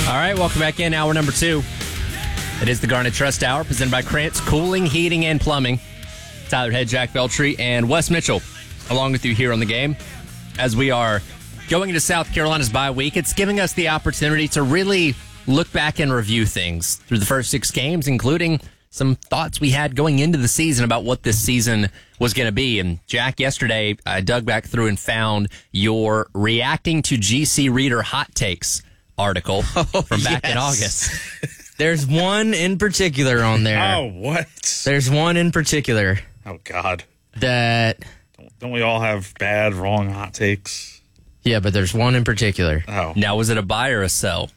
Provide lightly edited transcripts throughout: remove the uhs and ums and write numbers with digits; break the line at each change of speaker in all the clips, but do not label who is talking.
All right, welcome back in. Hour number 2. It is the Garnet Trust Hour, presented by Krantz Cooling, Heating, and Plumbing. Tyler Head, Jack Beltry, and Wes Mitchell, along with you here on the game. As we are going into South Carolina's bye week, it's giving us the opportunity to really look back and review things through the first 6 games, including some thoughts we had going into the season about what this season was going to be. And Jack, yesterday, I dug back through and found your reacting to GC Reader hot takes article from back in August.
There's one in particular on there.
Oh, what?
There's one in particular.
Oh, God.
That.
Don't we all have bad, wrong hot takes?
Yeah, but there's one in particular.
Oh.
Now, was it a buy or a sell?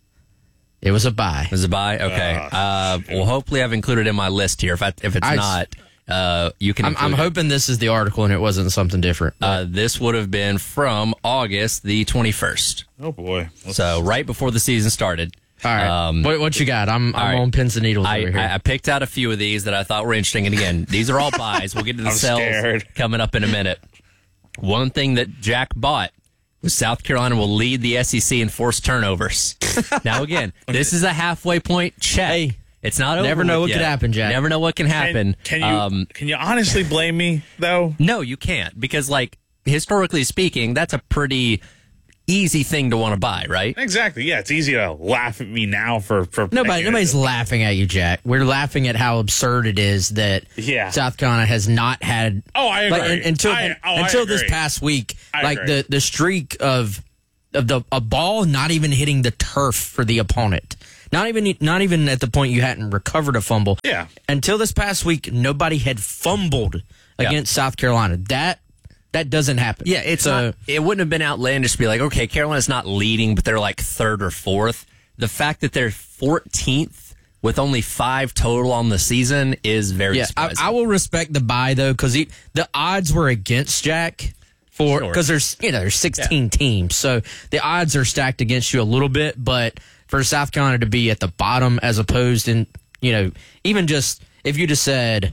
It was a buy.
It was a buy? Okay. Well, hopefully I've included it in my list here. If it's not, you can
I'm hoping this is the article and it wasn't something different.
This would have been from August the 21st.
Oh, boy.
So right before the season started.
All right. What you got? I'm on pins and needles over here.
I picked out a few of these that I thought were interesting. And again, these are all buys. We'll get to the sells coming up in a minute. One thing that Jack bought was South Carolina will lead the SEC in forced turnovers. Now, again, this is a halfway point check.
Hey,
it's not over.
Never know what
yet.
could happen, Jack.
Never know what can happen.
Can you honestly blame me, though?
No, you can't. Because, like, historically speaking, that's a pretty easy thing to want to buy, right?
Exactly. Yeah, it's easy to laugh at me now for
nobody's laughing at you, Jack. We're laughing at how absurd it is that South Carolina has not had.
Oh, I agree.
Until this past week, the streak of a ball not even hitting the turf for the opponent. Not even at the point you hadn't recovered a fumble.
Yeah.
Until this past week, nobody had fumbled against South Carolina. That doesn't happen.
Yeah, it wouldn't have been outlandish to be like, okay, Carolina's not leading, but they're like 3rd or 4th. The fact that they're 14th with only 5 total on the season is very surprising.
I will respect the buy, though, because the odds were against Jack because there's 16 teams, so the odds are stacked against you a little bit. But for South Carolina to be at the bottom, as opposed in even just if you just said,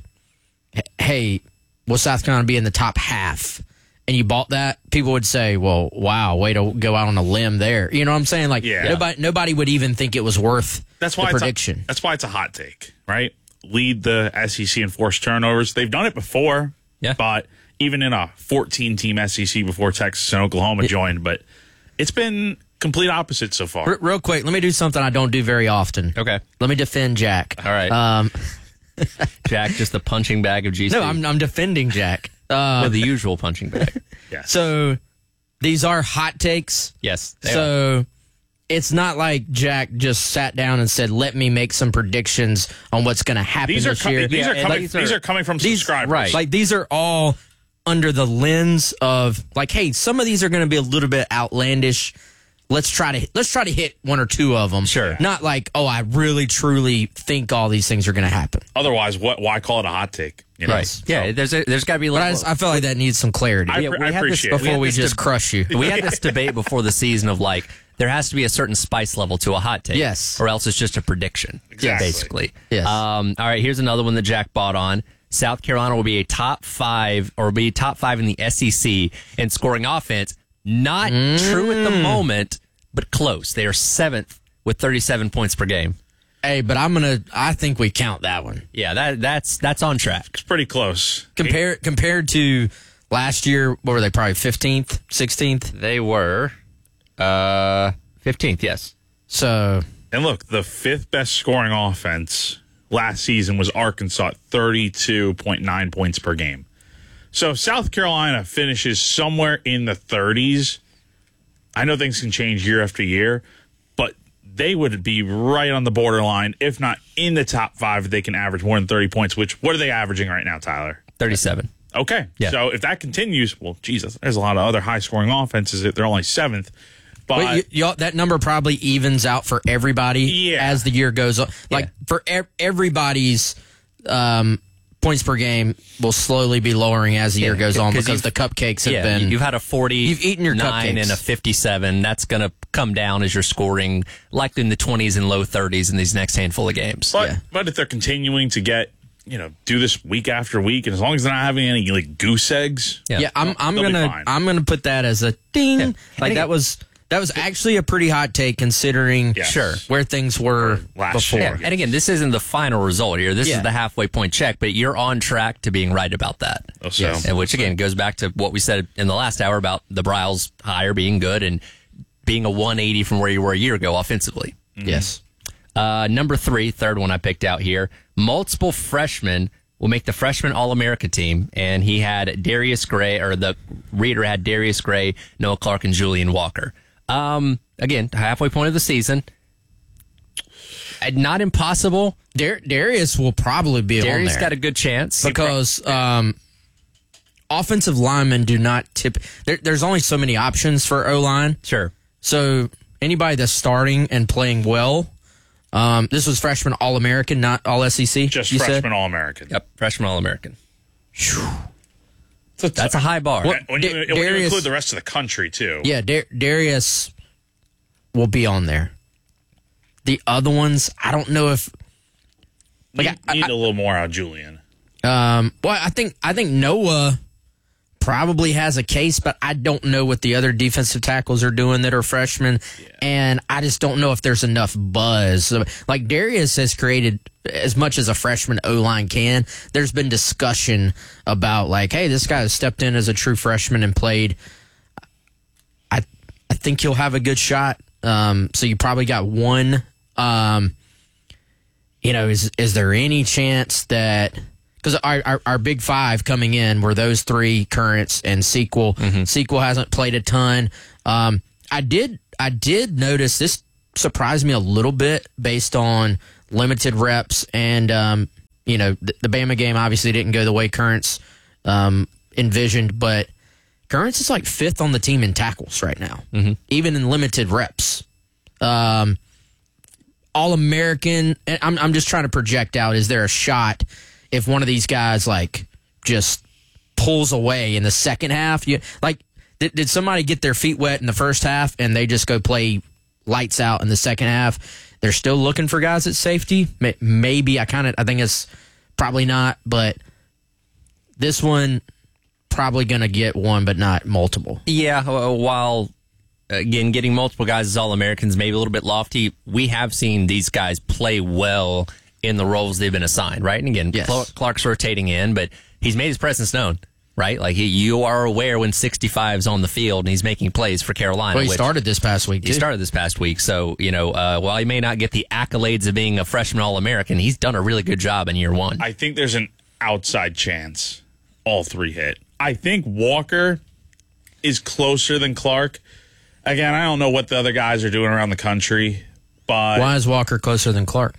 hey, will South Carolina be in the top half? And you bought that, people would say, well, wow, way to go out on a limb there. You know what I'm saying? Like, nobody would even think it was worth the prediction.
That's why it's a hot take, right? Lead the SEC in forced turnovers. They've done it before, but even in a 14-team SEC before Texas and Oklahoma joined. But it's been complete opposite so far.
Real quick, let me do something I don't do very often.
Okay.
Let me defend Jack.
All right. Jack, just a punching bag of GC.
No, I'm defending Jack.
The usual punching bag.
Yes.
So these are hot takes.
Yes.
So it's not like Jack just sat down and said, let me make some predictions on what's going to happen this year.
These are coming from subscribers.
Right. Like, these are all under the lens of, like, hey, some of these are going to be a little bit outlandish. Let's try to hit 1 or 2 of them.
Sure.
Not like, oh, I really truly think all these things are going to happen.
Otherwise, why call it a hot take?
Right.
So.
Yeah. There's got to be.
But I feel like that needs some clarity.
I appreciate it.
Before we just crush you.
We had this debate before the season of like there has to be a certain spice level to a hot take.
Yes.
Or else it's just a prediction.
Exactly.
Basically.
Yes.
All right. Here's another one that Jack bought on. South Carolina will be top 5 in the SEC in scoring offense. Not true at the moment, but close. They are 7th with 37 points per game.
Hey, but I think we count that one.
Yeah, that's on track.
It's pretty close.
Compared to last year, what were they, probably 15th, 16th?
They were 15th, yes.
So,
and look, the 5th best scoring offense last season was Arkansas at 32.9 points per game. So South Carolina finishes somewhere in the 30s. I know things can change year after year, but they would be right on the borderline, if not in the top 5, if they can average more than 30 points, which, what are they averaging right now, Tyler?
37.
Okay.
Yeah.
So if that continues, well, Jesus, there's a lot of other high-scoring offenses. They're only 7th. But
that number probably evens out for everybody as the year goes on. Like, for everybody's points per game will slowly be lowering as the year goes on because the cupcakes have been.
You've had a 40,
you've eaten your cupcakes.
And a 57. That's going to come down as you're scoring likely in the 20s and low 30s in these next handful of games.
But if they're continuing to get, do this week after week, and as long as they're not having any like goose eggs,
I'm gonna put that as a ding. That was That was actually a pretty hot take considering
Sure.
where things were
Last
before.
year.
And again, this isn't the final result here. This
Yeah.
is the halfway point check, but you're on track to being right about that.
Oh, so. Yes.
And which, again, goes back to what we said in the last hour about the Bryles hire being good and being a 180 from where you were a year ago offensively.
Yes.
Number 3, third one I picked out here, multiple freshmen will make the freshman All-America team, and he had Darius Gray, or the reader had Darius Gray, Noah Clark, and Julian Walker. Again, halfway point of the season. Not impossible.
Darius will probably be
Darius
on there.
got a good chance.
Because offensive linemen do not tip. There's only so many options for O-line.
Sure.
So anybody that's starting and playing well, this was freshman All-American, not All-SEC.
Just
you
freshman
said?
All-American.
Yep, freshman All-American. That's a high bar.
When you include the rest of the country, too.
Yeah, Darius will be on there. The other ones, I don't know if.
Need a little more out of Julian.
Well, I think Noah probably has a case, but I don't know what the other defensive tackles are doing that are freshmen, and I just don't know if there's enough buzz. Like Darius has created as much as a freshman O-line can. There's been discussion about like, hey, this guy has stepped in as a true freshman and played. I think he'll have a good shot. So you probably got one. Is there any chance that? Because our big five coming in were those three, Currents and Sequel. Sequel hasn't played a ton. I did notice this surprised me a little bit based on limited reps and the Bama game obviously didn't go the way Currents envisioned, but Currents is like 5th on the team in tackles right now, even in limited reps. All-American, and I'm just trying to project out, is there a shot if one of these guys like just pulls away in the second half? Did somebody get their feet wet in the first half and they just go play lights out in the second half? They're still looking for guys at safety. Maybe I think it's probably not, but this one probably going to get one, but not multiple.
Yeah, while again getting multiple guys as All-Americans maybe a little bit lofty, we have seen these guys play well in the roles they've been assigned, right? And again,
Yes.
Clark's rotating in, but he's made his presence known, right? Like you are aware when 65's on the field and he's making plays for Carolina.
Well, he started this past week, too.
He started this past week, so while he may not get the accolades of being a freshman All-American, he's done a really good job in year one.
I think there's an outside chance all three hit. I think Walker is closer than Clark. Again, I don't know what the other guys are doing around the country, but
Why is Walker closer than Clark?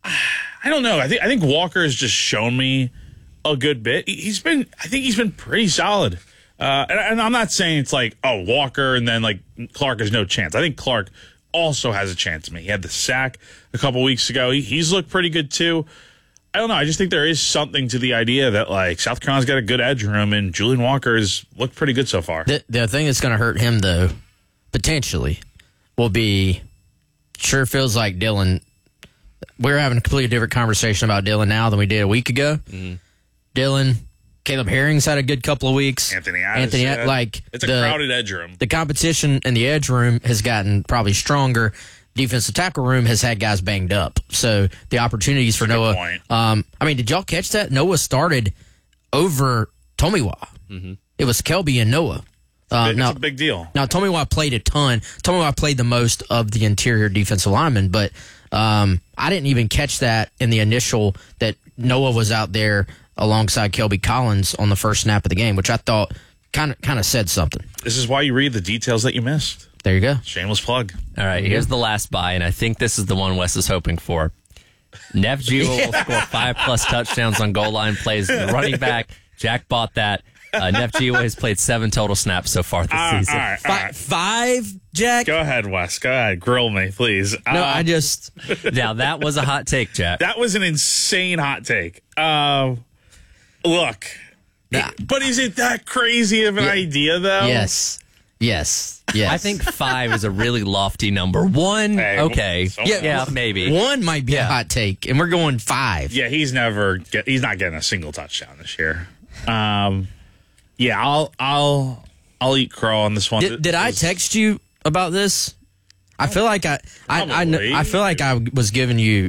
I don't know. I think Walker has just shown me a good bit. He's been pretty solid. And I'm not saying it's like, oh, Walker and then like Clark has no chance. I think Clark also has a chance to me. He had the sack a couple weeks ago. He's looked pretty good too. I don't know. I just think there is something to the idea that like South Carolina's got a good edge room and Julian Walker has looked pretty good so far.
The thing that's going to hurt him, though, potentially, will be sure feels like Dylan. We're having a completely different conversation about Dylan now than we did a week ago. Dylan, Caleb Herring's had a good couple of weeks.
Anthony, it's a crowded edge room.
The competition in the edge room has gotten probably stronger. Defensive tackle room has had guys banged up. So the opportunities for Noah. Did y'all catch that? Noah started over Tomiwa. It was Kelby and Noah.
It's a big deal.
Now, Tomiwa played a ton. Tomiwa played the most of the interior defensive linemen, but I didn't even catch that in the initial that Noah was out there alongside Kelby Collins on the first snap of the game, which I thought kind of said something.
This is why you read the details that you missed.
There you go.
Shameless plug.
All right, here's the last buy, and I think this is the one Wes is hoping for. Neff Jewell will score 5+ touchdowns on goal line plays. The running back, Jack bought that. Neff Jewell has played 7 total snaps so far this season.
All right.
5, Jack?
Go ahead, Wes. Go ahead. Grill me, please.
No, I just...
Now, that was a hot take, Jack.
That was an insane hot take. Look. But is it that crazy of an idea, though?
Yes.
I think 5 is a really lofty number. 1, okay. Yeah, maybe.
1 might be a hot take, and we're going 5.
Yeah, he's not getting a single touchdown this year. I'll eat crow on this one.
Did I text you about this? I feel like I feel like I was giving you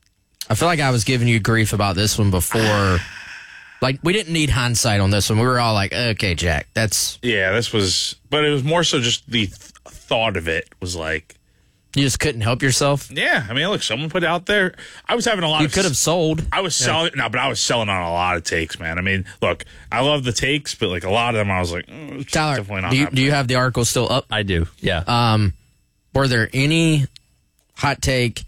grief about this one before. Like, we didn't need hindsight on this one. We were all like, okay, Jack, that's...
Yeah, this was... But it was more so just the thought of it was like...
You just couldn't help yourself?
Yeah. I mean, look, someone put it out there. I was having a lot of...
You could have sold.
I was selling... No, but I was selling on a lot of takes, man. I mean, look, I love the takes, but like a lot of them, I was like...
Tyler,
definitely not
do you have the article still up?
I do, yeah.
Were there any hot take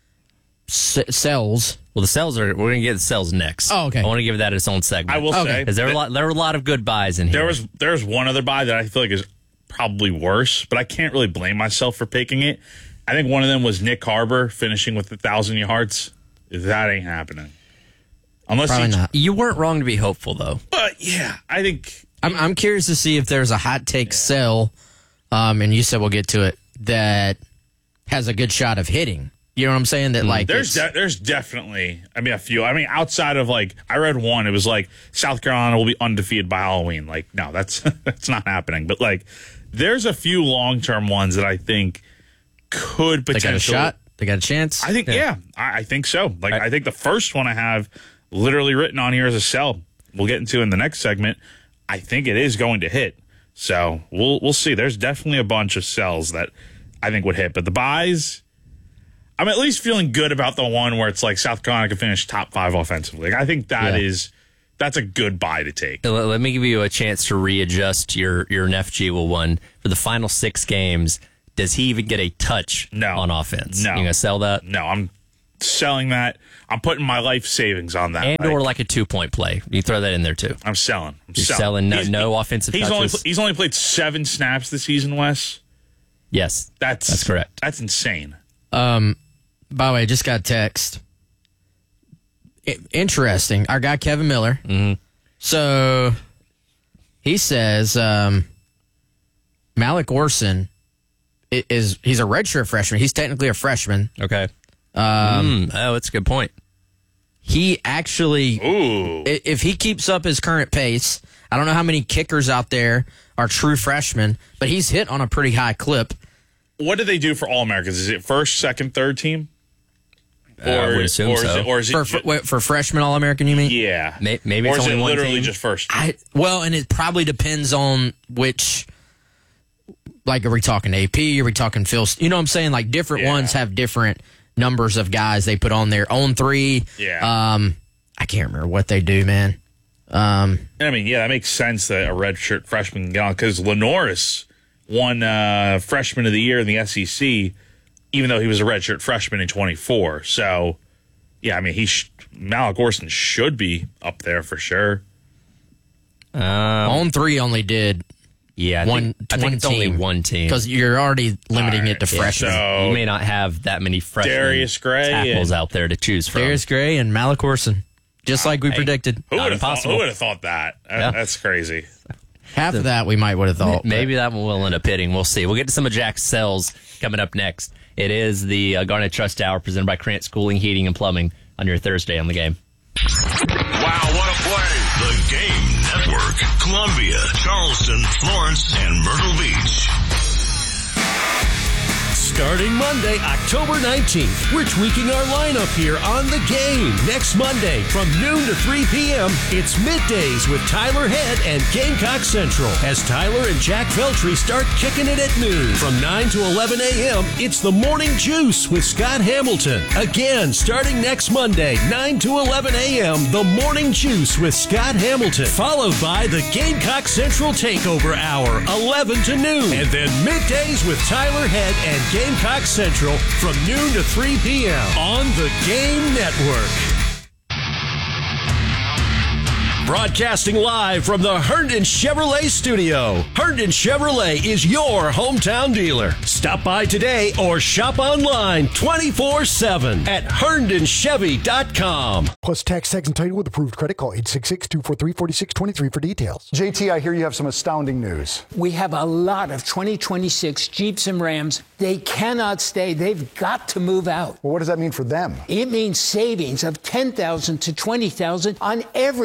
sells...
Well, the cells we're going to get the cells next.
Oh, okay.
I want to give that its own segment.
I will say.
Because there were a lot of good buys in here.
There's one other buy that I feel like is probably worse, but I can't really blame myself for picking it. I think one of them was Nick Harbor finishing with 1,000 yards. That ain't happening. Unless
Probably not.
You weren't wrong to be hopeful, though.
But, yeah, I think...
I'm curious to see if there's a hot take sell, and you said we'll get to it, that has a good shot of hitting. You know what I'm saying? That like
there's definitely, I mean, a few. I mean, outside of like, I read one. It was like South Carolina will be undefeated by Halloween. Like, no, that's not happening. But like, there's a few long term ones that I think could potentially.
They got a shot. They got a chance.
I think, yeah, I think so. Like, I think the first one I have literally written on here as a sell. We'll get into in the next segment. I think it is going to hit. So we'll see. There's definitely a bunch of sells that I think would hit, but the buys. I'm at least feeling good about the one where it's like South Carolina can finish top 5 offensively. Like, I think that's a good buy to take.
Let me give you a chance to readjust your NFG one. For the final 6 games, does he even get a touch on offense?
No.
You going to sell that?
No, I'm selling that. I'm putting my life savings on that.
Or like a 2-point play. You throw that in there, too.
I'm selling.
You're selling no offensive touches?
He's only played 7 snaps this season, Wes.
Yes, that's correct.
That's insane.
By the way, just got a text. Interesting. Our guy, Kevin Miller.
Mm-hmm.
So he says Malik Orson he's a redshirt freshman. He's technically a freshman.
Okay. That's a good point.
He actually, if he keeps up his current pace, I don't know how many kickers out there are true freshmen, but he's hit on a pretty high clip.
What do they do for All-Americans? Is it first, second, third team?
I would assume so.
Is it for freshman All-American, you mean?
Yeah.
Maybe
or
it's
is
only
it
one
literally
team?
just first?
And it probably depends on which, like, are we talking AP? Are we talking Phil? You know what I'm saying? Like, different ones have different numbers of guys they put on there. On 3.
Yeah.
I can't remember what they do, man.
I mean, yeah, that makes sense that a redshirt freshman can get on, because Lenoris won Freshman of the Year in the SEC, even though he was a redshirt freshman in 24. So, yeah, I mean, Malik Orson should be up there for sure.
On 3 only did
I think it's only one team.
Because you're already limiting it to freshmen.
So
you may not have that many freshman
Darius Gray
tackles out there to choose from.
Darius Gray and Malik Orson, just like we predicted.
Who would have thought that?
Yeah.
That's crazy.
Half of that we might would have thought.
Maybe that one will end up hitting. We'll see. We'll get to some of Jack's sells coming up next. It is the Garnet Trust Hour presented by Krantz Cooling, Heating, and Plumbing on your Thursday on the game.
Wow, what a play! The Game Network. Columbia, Charleston, Florence, and Myrtle Beach.
Starting Monday, October 19th, we're tweaking our lineup here on The Game. Next Monday from noon to 3 p.m., it's Middays with Tyler Head and Gamecock Central. As Tyler and Jack Veltri start kicking it at noon. From 9 to 11 a.m., it's The Morning Juice with Scott Hamilton. Again, starting next Monday, 9 to 11 a.m., The Morning Juice with Scott Hamilton. Followed by the Gamecock Central Takeover Hour, 11 to noon. And then Middays with Tyler Head and Gamecock Central from noon to 3 p.m. on the Game Network. Broadcasting live from the Herndon Chevrolet studio. Herndon Chevrolet is your hometown dealer. Stop by today or shop online 24/7 at HerndonChevy.com.
Plus tax, tags, and title with approved credit. Call 866-243-4623 for details. JT, I hear you have some astounding news.
We have a lot of 2026 Jeeps and Rams. They cannot stay. They've got to move out.
Well, what does that mean for them?
It means savings of $10,000 to $20,000 on every Jeep and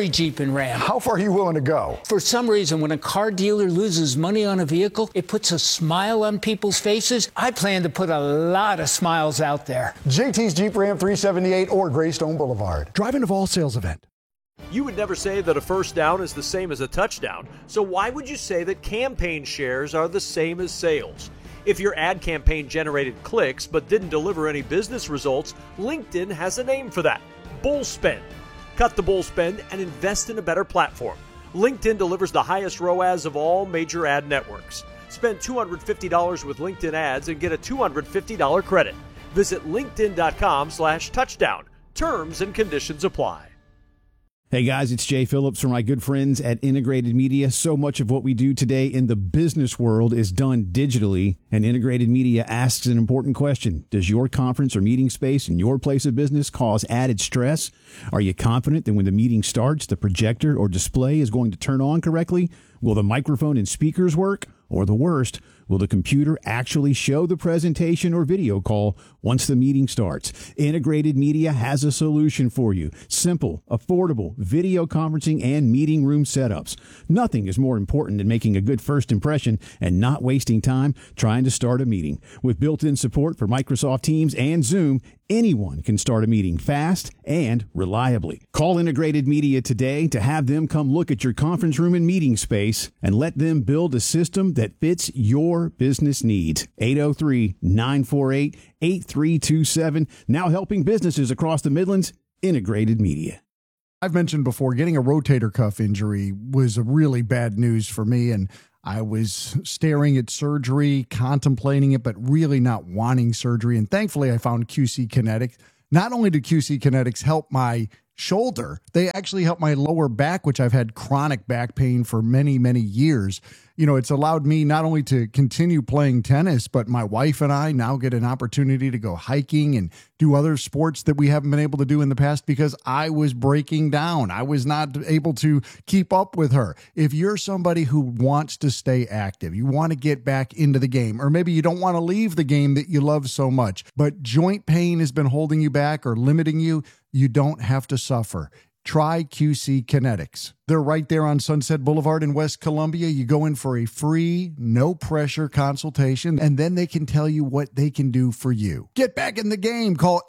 and Ram.
How far are you willing to go?
For some reason, when a car dealer loses money on a vehicle, it puts a smile on people's faces. I plan to put a lot of smiles out there.
JT's Jeep Ram 378 or Greystone Boulevard. Drive-in of all sales event.
You would never say that a first down is the same as a touchdown, so why would you say that campaign shares are the same as sales? If your ad campaign generated clicks but didn't deliver any business results, LinkedIn has a name for that: bull spend. Cut the bull spend and invest in a better platform. LinkedIn delivers the highest ROAS of all major ad networks. Spend $250 with LinkedIn ads and get a $250 credit. Visit linkedin.com/touchdown. Terms and conditions apply.
Hey guys, it's Jay Phillips from my good friends at Integrated Media. So much of what we do today in the business world is done digitally, and Integrated Media asks an important question. Does your conference or meeting space in your place of business cause added stress? Are you confident that when the meeting starts, the projector or display is going to turn on correctly? Will the microphone and speakers work? Or the worst, will the computer actually show the presentation or video call once the meeting starts? Integrated Media has a solution for you. Simple, affordable video conferencing and meeting room setups. Nothing is more important than making a good first impression and not wasting time trying to start a meeting. With built-in support for Microsoft Teams and Zoom, anyone can start a meeting fast and reliably. Call Integrated Media today to have them come look at your conference room and meeting space and let them build a system that fits your business needs. 803-948-8327. Now helping businesses across the Midlands. Integrated Media.
I've mentioned before, getting a rotator cuff injury was really bad news for me, and I was staring at surgery, contemplating it, but really not wanting surgery. And thankfully, I found QC Kinetics. Not only did QC Kinetics help my shoulder, they actually helped my lower back, which I've had chronic back pain for many, many years. You know, it's allowed me not only to continue playing tennis, but my wife and I now get an opportunity to go hiking and do other sports that we haven't been able to do in the past because I was breaking down. I was not able to keep up with her. If you're somebody who wants to stay active, you want to get back into the game, or maybe you don't want to leave the game that you love so much, but joint pain has been holding you back or limiting you, you don't have to suffer. Try QC Kinetics. They're right there on Sunset Boulevard in West Columbia. You go in for a free, no-pressure consultation, and then they can tell you what they can do for you. Get back in the game. Call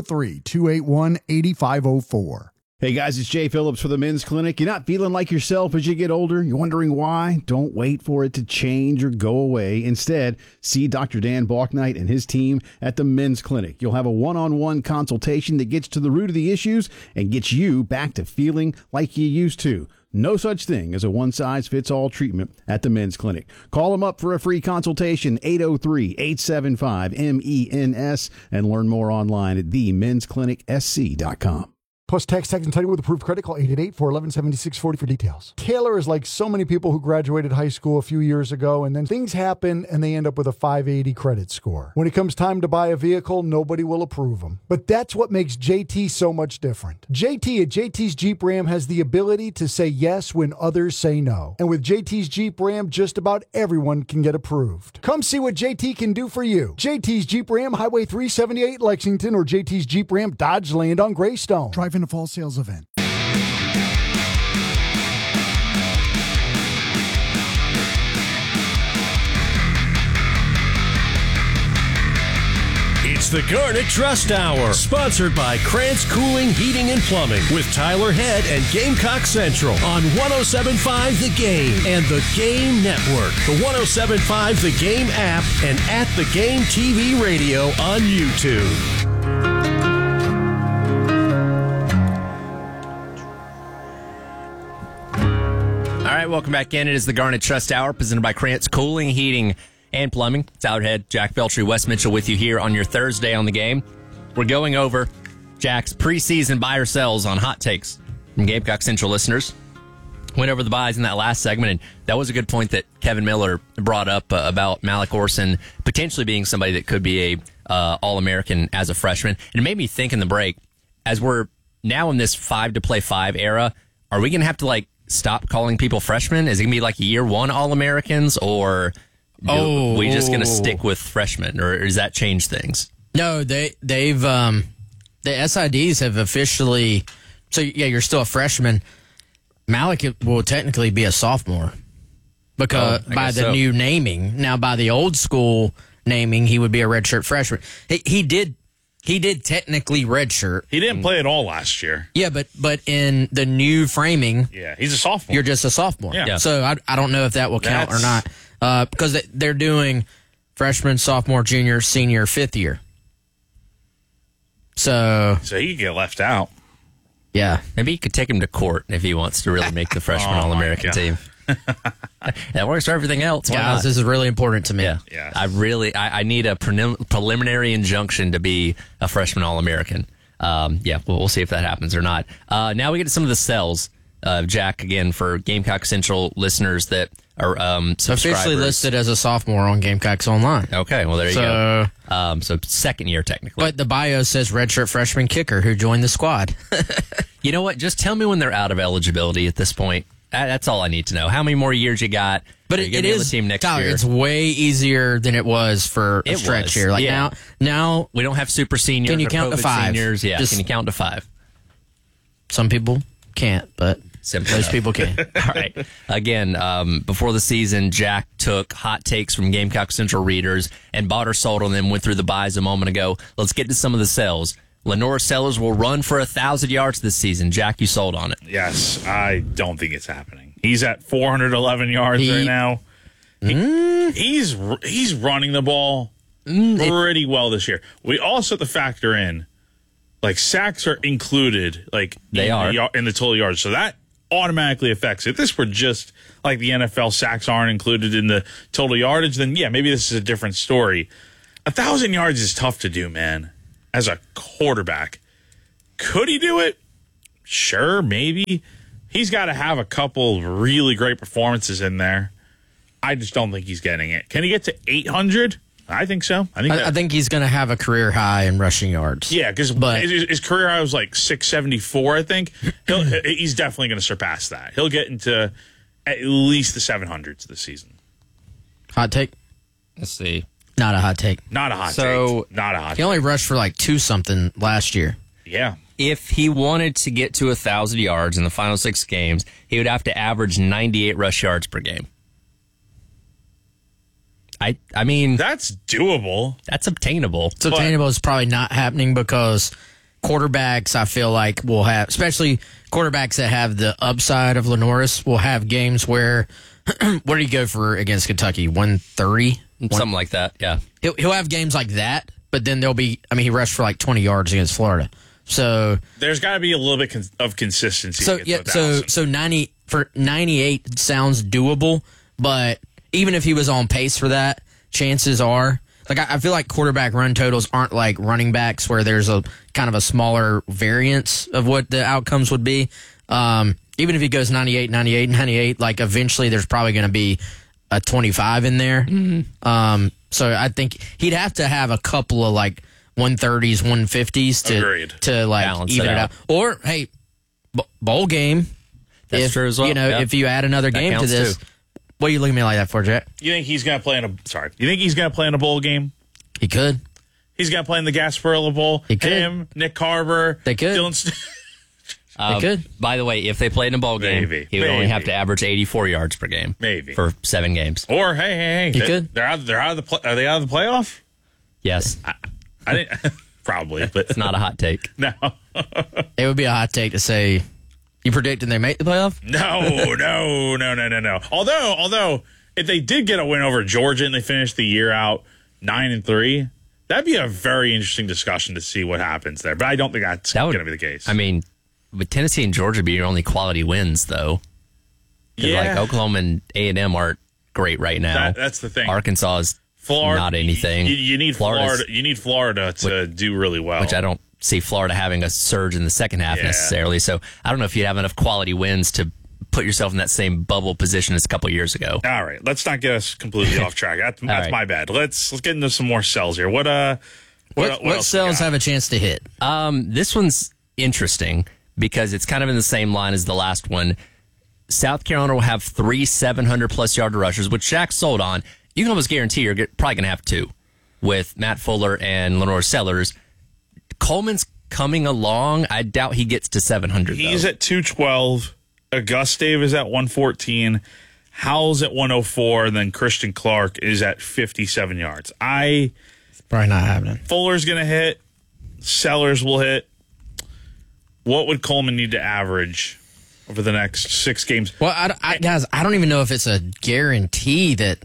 803-281-8504.
Hey guys, it's Jay Phillips for the Men's Clinic. You're not feeling like yourself as you get older? You're wondering why? Don't wait for it to change or go away. Instead, see Dr. Dan Balknight and his team at the Men's Clinic. You'll have a one-on-one consultation that gets to the root of the issues and gets you back to feeling like you used to. No such thing as a one-size-fits-all treatment at the Men's Clinic. Call them up for a free consultation, 803-875-MENS, and learn more online at themensclinicsc.com.
Plus tax and title with approved credit. Call 888-411-7640 for details. Taylor is like so many people who graduated high school a few years ago, and then things happen and they end up with a 580 credit score. When it comes time to buy a vehicle, nobody will approve them. But that's what makes JT so much different. JT at JT's Jeep Ram has the ability to say yes when others say no. And with JT's Jeep Ram, just about everyone can get approved. Come see what JT can do for you. JT's Jeep Ram, Highway 378 Lexington, or JT's Jeep Ram Dodge Land on Greystone. Drive in a fall sales event.
It's the Garnet Trust Hour, sponsored by Krantz Cooling, Heating, and Plumbing, with Tyler Head and Gamecock Central on 107.5 The Game and The Game Network, the 107.5 The Game app, and at The Game TV radio on YouTube.
All right, welcome back in. It is the Garnet Trust Hour, presented by Krantz Cooling, Heating, and Plumbing. Tyler Head, Jack Beltry, Wes Mitchell with you here on your Thursday on the Game. We're going over Jack's preseason buy or sells on hot takes from Gamecock Central listeners. Went over the buys in that last segment, and that was a good point that Kevin Miller brought up about Malik Orson potentially being somebody that could be a All-American as a freshman. And it made me think in the break, as we're now in this 5-to-play-5 era, are we going to have to stop calling people freshmen? Is it going to be like year one All-Americans, or we just going to stick with freshmen, or does that change things?
No, they've the SIDs have officially. So yeah, you're still a freshman. Malik will technically be a sophomore because by the new naming. Now, by the old school naming, he would be a redshirt freshman. He did technically redshirt.
He didn't play at all last year.
Yeah, but in the new framing,
he's a sophomore.
You're just a sophomore.
Yeah.
So I don't know if that will count or not because they're doing freshman, sophomore, junior, senior, fifth year. So
he could get left out.
Yeah.
Maybe you could take him to court if he wants to really make the freshman All-American team. That works for everything else. Why
Guys,
not?
this is really important to me.
Yeah.
I need a preliminary injunction to be a freshman All-American. We'll see if that happens or not. Now we get to some of the cells. Jack, again, for Gamecock Central listeners that are subscribers.
Officially listed as a sophomore on Gamecocks Online.
Okay, well, there you go. So second year, technically.
But the bio says redshirt freshman kicker who joined the squad.
You know what? Just tell me when they're out of eligibility at this point. That's all I need to know. How many more years you got?
But it is,
team next
Tyler,
year?
it's way easier than it was for a stretch here. Like now,
we don't have super seniors.
Can you
or
count to
COVID
5?
Seniors. Yeah,
Just-
can you count to 5?
some people can't, but most people can.
All right. Again, before the season, Jack took hot takes from Gamecock Central readers and bought or sold on them, went through the buys a moment ago. Let's get to some of the sells. Lenora Sellers will run for 1,000 yards this season. Jack, you sold on it.
Yes, I don't think it's happening. He's at 411 yards right now. He's running the ball pretty well this year. We also have to factor in, like, sacks are included, like,
They are
in the total yards. So that automatically affects it. If this were just like the NFL, sacks aren't included in the total yardage, then yeah, maybe this is a different story. 1,000 yards is tough to do, man, as a quarterback. Could he do it? Sure, maybe. He's got to have a couple really great performances in there. I just don't think he's getting it. Can he get to 800? I think so.
I think he's going to have a career high in rushing yards.
Yeah, because his career high was like 674, I think. He's definitely going to surpass that. He'll get into at least the 700s this season.
Hot take?
Let's see.
Not a hot take.
Not a hot
So-
take. Not a hot
He only rushed for like 2-something last year.
take. Yeah.
If he wanted to get to 1,000 yards in the final 6 games, he would have to average 98 rush yards per game. I mean,
That's doable.
that's obtainable.
It's obtainable. It's probably not happening because quarterbacks, I feel like, will have, especially quarterbacks that have the upside of Lenoris, will have games where, what did he go for against Kentucky? 130?
Something like that, yeah.
He'll have games like that, but then there'll be, he rushed for like 20 yards against Florida. So
There's got to be a little bit of consistency.
So
to get to
yeah,
1,000.
so 98 sounds doable, but even if he was on pace for that, chances are, like, I feel like quarterback run totals aren't like running backs where there's a kind of a smaller variance of what the outcomes would be. Even if he goes 98, like, eventually there's probably going to be a 25 in there. Mm-hmm. So I think he'd have to have a couple of like 130s, 150s to like
balance
even it out. Or hey, bowl game.
That's true as well.
If you add another
That
game to
counts
this,
too.
what are you looking at me like that for, Jack?
You think he's going to play in a? Sorry. You think he's going to play in a bowl game?
He could.
He's going to play in the Gasparilla Bowl.
He could.
Him, Nick Carver.
They could.
Dylan
They could.
By the way, if they played in a bowl game, he would only have to average 84 yards per game.
Maybe.
For 7 games.
Or hey,
He could.
They're out of the. Are they out of the playoff?
Yes.
I didn't. Probably, but
It's not a hot take.
no.
It would be a hot take to say you predicting they make the playoff.
No. Although if they did get a win over Georgia and they finished the year out 9-3, that'd be a very interesting discussion to see what happens there. But I don't think that's going to be the case.
I mean, with Tennessee and Georgia be your only quality wins, though. 'Cause, like, Oklahoma and A&M aren't great right now.
That's the thing.
Arkansas is not anything.
You need
Florida's-
Florida. You need Florida to do really well.
Which I don't see Florida having a surge in the second half necessarily. So I don't know if you'd have enough quality wins to put yourself in that same bubble position as a couple years ago.
All right, let's not get us completely off track. That's
right.
my bad. Let's get into some more sells here. What else we
cells
got?
have a chance to hit?
This one's interesting because it's kind of in the same line as the last one. South Carolina will have 3 700-plus yard rushers, which Shaq sold on. You can almost guarantee you're probably going to have 2 with Matt Fuller and Lenore Sellers. Coleman's coming along. I doubt he gets to 700,
He's
though.
at 212 Augustave is at 114. Howell's at 104, and then Christian Clark is at 57 yards.
It's probably not happening.
Fuller's going to hit. Sellers will hit. What would Coleman need to average over the next 6 games?
Well, guys, I don't even know if it's a guarantee that.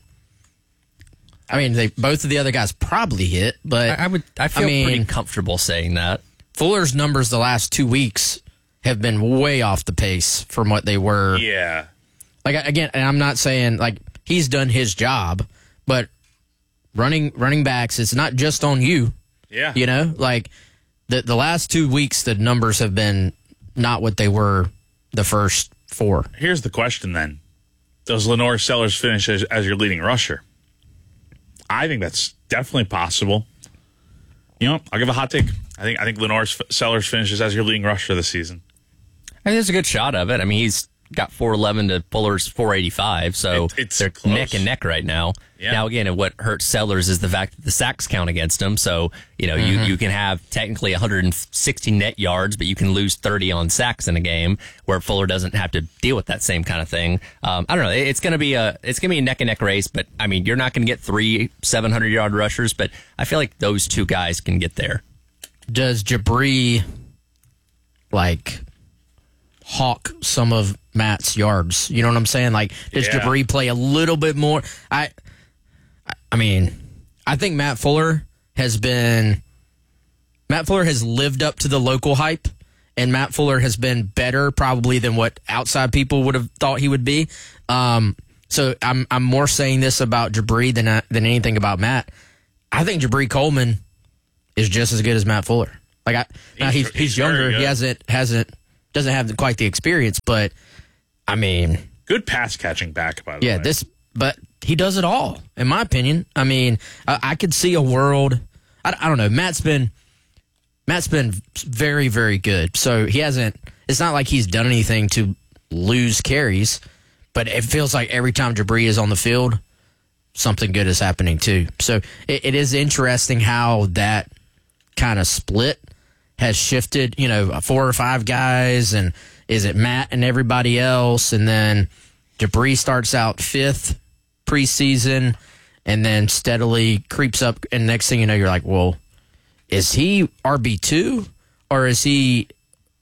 I mean, both of the other guys probably hit, but
I feel pretty comfortable saying that.
Fuller's numbers the last 2 weeks have been way off the pace from what they were.
Yeah.
Like, again, and I'm not saying, like, he's done his job, but running backs, it's not just on you.
Yeah.
You know? Like, the last 2 weeks, the numbers have been not what they were the first 4.
Here's the question, then. Does Lenore Sellers finish as your leading rusher? I think that's definitely possible. You know, I'll give a hot take. I think Lenore Sellers finishes as your leading rusher this season.
I think there's a good shot of it. I mean, he's got 411 to Fuller's 485, so they're
close.
neck and neck right now.
Yeah.
Now, again, what hurts Sellers is the fact that the sacks count against him. So, you know, you can have technically 160 net yards, but you can lose 30 on sacks in a game where Fuller doesn't have to deal with that same kind of thing. I don't know. It's going to be a neck and neck race, but I mean, you're not going to get 3 700-yard rushers, but I feel like those 2 guys can get there.
Does Jabri, like, hawk some of Matt's yards? You know what I'm saying? Like, does Jabri play a little bit more? I mean, I think Matt Fuller has lived up to the local hype, and Matt Fuller has been better probably than what outside people would have thought he would be. So I'm more saying this about Jabri than anything about Matt. I think Jabri Coleman is just as good as Matt Fuller. Like, he's younger. He doesn't have quite the experience, but I mean,
good pass catching back, by the way.
Yeah, but he does it all, in my opinion. I mean, I could see a world. I don't know. Matt's been very, very good. So he hasn't. It's not like he's done anything to lose carries, but it feels like every time Jabri is on the field, something good is happening too. So it is interesting how that kind of split has shifted, 4 or 5 guys, and is it Matt and everybody else? And then Jabri starts out 5th preseason and then steadily creeps up. And next thing you know, you're like, well, is he RB2 or is he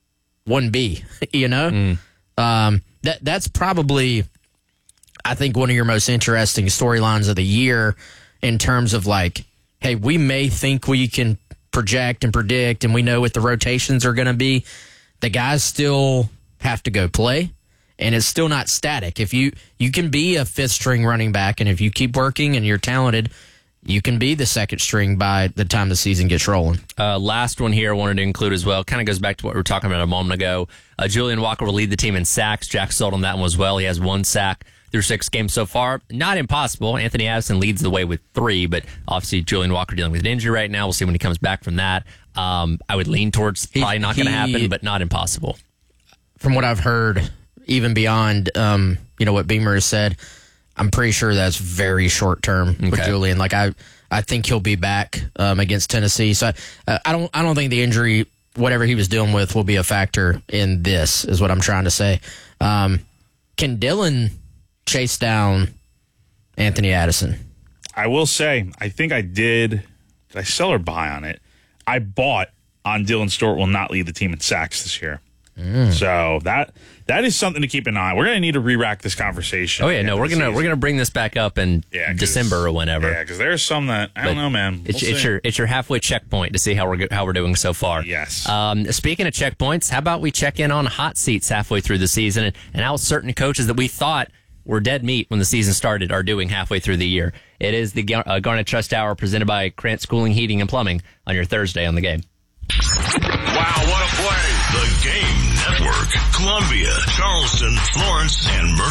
1B? That's probably, I think, one of your most interesting storylines of the year in terms of, like, hey, we may think we can project and predict, and we know what the rotations are going to be. The guys still have to go play, and it's still not static. If you can be a 5th string running back, and if you keep working and you're talented, you can be the 2nd string by the time the season gets rolling.
Last one here I wanted to include as well. Kind of goes back to what we were talking about a moment ago. Julian Walker will lead the team in sacks. Jack sold on that one as well. He has 1 sack through 6 games so far. Not impossible. Anthony Addison leads the way with 3, but obviously Julian Walker dealing with an injury right now. We'll see when he comes back from that. I would lean towards probably not going to happen, but not impossible.
From what I've heard, even beyond what Beamer has said, I'm pretty sure that's very short term for Julian. Like, I think he'll be back against Tennessee. So I don't think the injury, whatever he was dealing with, will be a factor in this, is what I'm trying to say. Can Dylan chase down Anthony Addison?
I will say, I think I did. Did I sell or buy on it? I bought on Dylan Stewart will not lead the team in sacks this year. So that is something to keep an eye on. We're going to need to re-rack this conversation.
Oh yeah, no, we're gonna bring this back up in December or whenever.
Yeah, because there's some that I don't know, man.
It's your halfway checkpoint to see how we're doing so far.
Yes.
Speaking of checkpoints, how about we check in on hot seats halfway through the season and how certain coaches that we thought were dead meat when the season started are doing halfway through the year. It is the Garnet Trust Hour presented by Krantz Cooling, Heating, and Plumbing on your Thursday on The Game.
Wow, what a play! The Game Network, Columbia, Charleston, Florence, and Myrtle